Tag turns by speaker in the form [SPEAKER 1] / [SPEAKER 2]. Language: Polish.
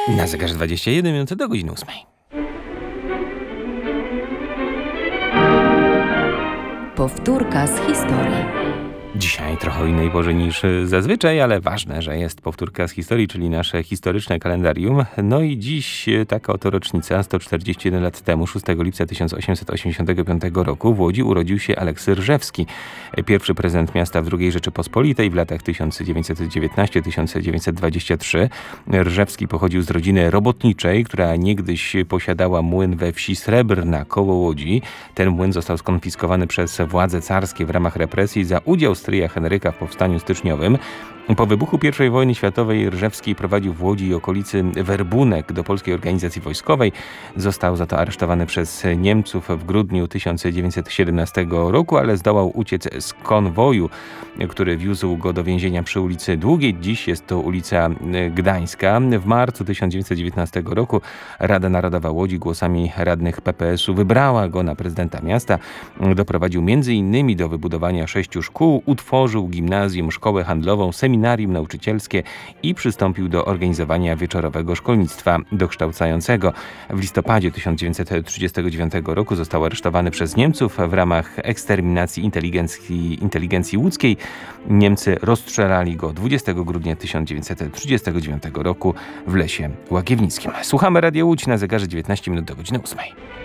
[SPEAKER 1] Na zegarze 21 minut do godziny 8.
[SPEAKER 2] Powtórka z historii.
[SPEAKER 1] Dzisiaj trochę o innej porze niż zazwyczaj, ale ważne, że jest powtórka z historii, czyli nasze historyczne kalendarium. No i dziś taka oto rocznica, 141 lat temu, 6 lipca 1885 roku w Łodzi urodził się Aleksy Rzewski. Pierwszy prezydent miasta w II Rzeczypospolitej w latach 1919-1923. Rzewski pochodził z rodziny robotniczej, która niegdyś posiadała młyn we wsi Srebrna koło Łodzi. Ten młyn został skonfiskowany przez władze carskie w ramach represji za udział stryja Henryka w powstaniu styczniowym. Po wybuchu I wojny światowej Rzewski prowadził w Łodzi i okolicy werbunek do polskiej organizacji wojskowej. Został za to aresztowany przez Niemców w grudniu 1917 roku, ale zdołał uciec z konwoju, który wiózł go do więzienia przy ulicy Długiej. Dziś jest to ulica Gdańska. W marcu 1919 roku Rada Narodowa Łodzi głosami radnych PPS-u wybrała go na prezydenta miasta. Doprowadził m.in. do wybudowania 6 szkół, utworzył gimnazjum, szkołę handlową, seminarium nauczycielskie i przystąpił do organizowania wieczorowego szkolnictwa dokształcającego. W listopadzie 1939 roku został aresztowany przez Niemców w ramach eksterminacji inteligencji łódzkiej. Niemcy rozstrzelali go 20 grudnia 1939 roku w Lesie Łagiewnickim. Słuchamy Radio Łódź na zegarze 19 minut do godziny 8.